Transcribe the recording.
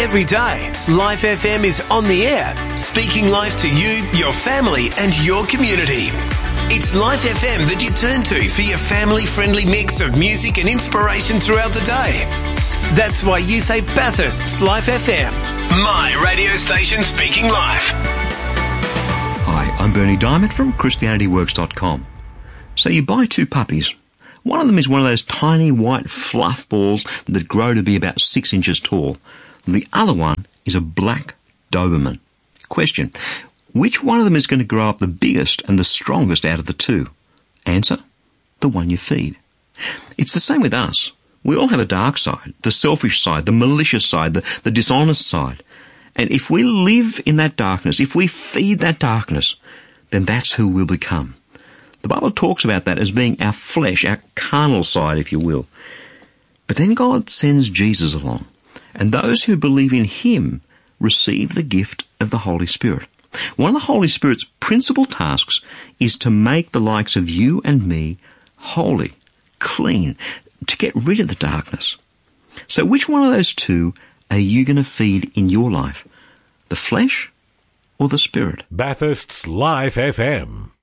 Every day, Life FM is on the air, speaking life to you, your family and your community. It's Life FM that you turn to for your family-friendly mix of music and inspiration throughout the day. That's why you say Bathurst's Life FM, my radio station speaking life. Hi, I'm Bernie Diamond from ChristianityWorks.com. So you buy two puppies. One of them is one of those tiny white fluff balls that grow to be about 6 inches tall. The other one is a black Doberman. Question: which one of them is going to grow up the biggest and the strongest out of the two? Answer: the one you feed. It's the same with us. We all have a dark side, the selfish side, the malicious side, the dishonest side. And if we live in that darkness, if we feed that darkness, then that's who we'll become. The Bible talks about that as being our flesh, our carnal side, if you will. But then God sends Jesus along, and those who believe in him receive the gift of the Holy Spirit. One of the Holy Spirit's principal tasks is to make the likes of you and me holy, clean, to get rid of the darkness. So which one of those two are you going to feed in your life? The flesh or the Spirit? Bathurst's Life FM.